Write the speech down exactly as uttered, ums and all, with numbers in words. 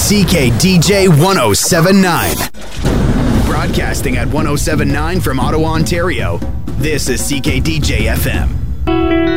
C K D J one oh seven point nine. Broadcasting at one oh seven point nine from Ottawa, Ontario, this is C K D J F M.